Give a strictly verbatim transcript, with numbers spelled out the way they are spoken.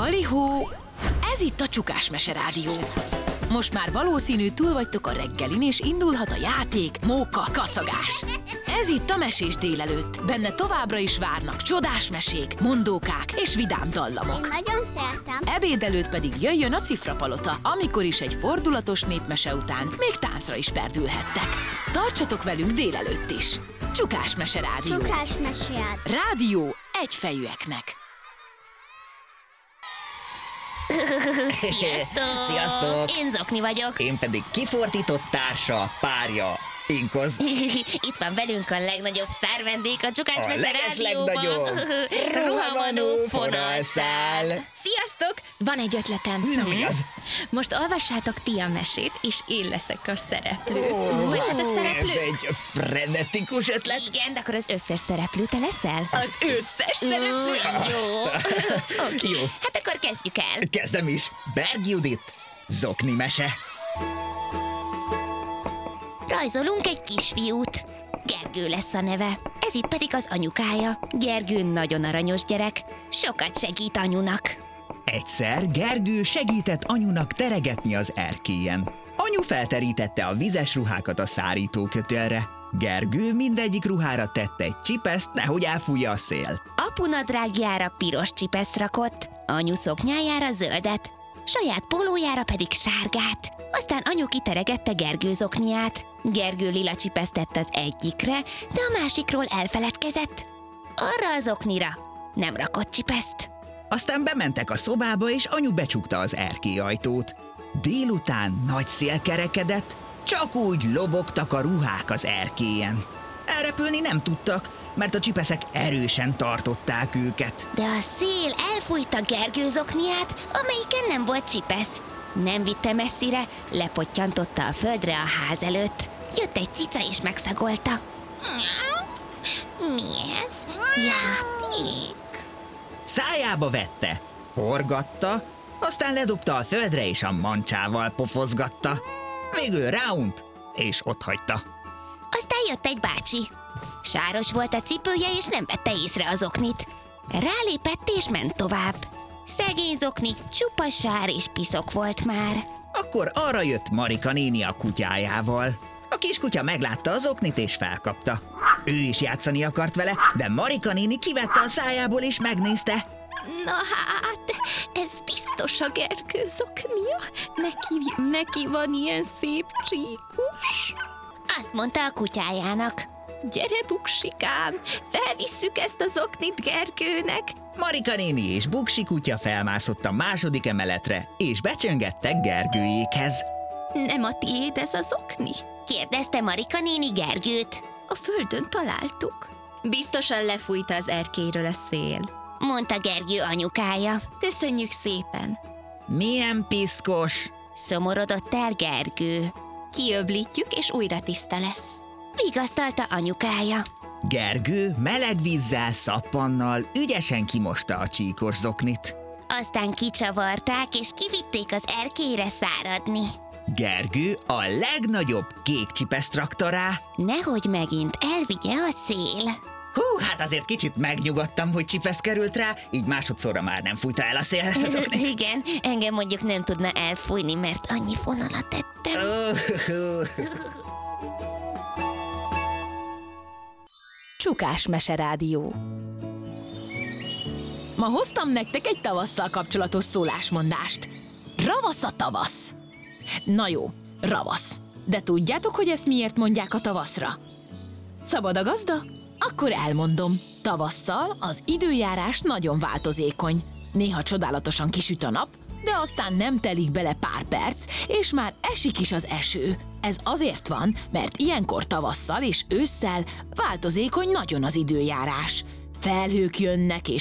Halihó! Ez itt a Csukás Mese Rádió. Most már valószínű túl vagytok a reggelin, és indulhat a játék, móka, kacagás. Ez itt a Mesés délelőtt. Benne továbbra is várnak csodás mesék, mondókák és vidám dallamok. Én nagyon szeretem. Ebéd előtt pedig jöjjön a Cifrapalota, amikor is egy fordulatos népmese után még táncra is perdülhettek. Tartsatok velünk délelőtt is. Csukás Mese Rádió. Csukás Mese Rádió egyfejűeknek. Sziasztok! Sziasztok! Én Zokni vagyok. Én pedig kifordított társa, párja, Inkoz. Itt van velünk a legnagyobb sztárvendég a Csukás A Mese Rádióban. legeslegnagyobb. Ruhamanó fonalszál. Sziasztok! Van egy ötletem. Na, mi az? Most olvassátok ti a mesét, és én leszek a szereplő. Ó, És hát a Ez szereplő? egy frenetikus ötlet. Igen, de akkor az összes szereplő te leszel? Az összes szereplő? Jó. Oké. Jó, Hát akkor kezdjük el. kezdem is. Berg Judit, Zokni mese. Rajzolunk egy kisfiút. Gergő lesz a neve. Ez itt pedig az anyukája. Gergő nagyon aranyos gyerek. Sokat segít anyunak. Egyszer Gergő segített anyunak teregetni az erkélyen. Anyu felterítette a vizes ruhákat a szárítókötélre. Gergő mindegyik ruhára tette egy csipeszt, nehogy elfújja a szél. Apu nadrágjára piros csipeszt rakott, anyu szoknyájára zöldet, saját pólójára pedig sárgát. Aztán anyu kiteregette Gergő zokniát. Gergő lila csipeszt tett az egyikre, de a másikról elfeledkezett. Arra az oknira nem rakott csipeszt. Aztán bementek a szobába, és anyu becsukta az erkélyajtót. Délután nagy szél kerekedett, csak úgy lobogtak a ruhák az erkélyen. Elrepülni nem tudtak, mert a csipeszek erősen tartották őket. De a szél elfújta Gergő zokniát, amelyiken nem volt csipesz. Nem vitte messzire, lepottyantotta a földre a ház előtt. Jött egy cica és megszagolta. Mi ez? Játék. Szájába vette, horgatta, aztán ledobta a földre, és a mancsával pofozgatta. Végül ráunt, és otthagyta. Aztán jött egy bácsi. Sáros volt a cipője, és nem vette észre az oknit. Rálépett és ment tovább. Szegény zokni csupa sár és piszok volt már. Akkor arra jött Marika néni a kutyájával. A kiskutya meglátta az oknit és felkapta. Ő is játszani akart vele, de Marika néni kivette a szájából és megnézte. Na hát, ez biztos a Gergő zoknia. Neki, neki van ilyen szép csíkos. Azt mondta a kutyájának. Gyere, Buksikám, felvisszük ezt az oknit Gergőnek. Marika néni és Buksi kutya felmászott a második emeletre, és becsöngettek Gergőjékhez. Nem a tiéd ez az okni? Kérdezte Marika néni Gergőt. A földön találtuk. Biztosan lefújta az erkélyről a szél. Mondta Gergő anyukája. Köszönjük szépen. Milyen piszkos! Szomorodott el Gergő. Kiöblítjük, és újra tiszta lesz. Vigasztalta anyukája. Gergő meleg vízzel, szappannal ügyesen kimosta a csíkos zoknit. Aztán kicsavarták, és kivitték az erkélyre száradni. Gergő a legnagyobb kék csipeszt rakta rá. Nehogy megint elvigye a szél. Hú, hát azért kicsit megnyugodtam, hogy csipesz került rá, így másodszorra már nem fújta el a szél. Igen, engem mondjuk nem tudna elfújni, mert annyi vonalat tettem. Csukás Mese Rádió. Ma hoztam nektek egy tavasszal kapcsolatos szólásmondást. Ravasz a tavasz. Na jó, ravasz. De tudjátok, hogy ezt miért mondják a tavaszra? Szabad a gazda? Akkor elmondom. Tavasszal az időjárás nagyon változékony. Néha csodálatosan kisüt a nap, de aztán nem telik bele pár perc, és már esik is az eső. Ez azért van, mert ilyenkor tavasszal és ősszel változékony nagyon az időjárás. Felhők jönnek és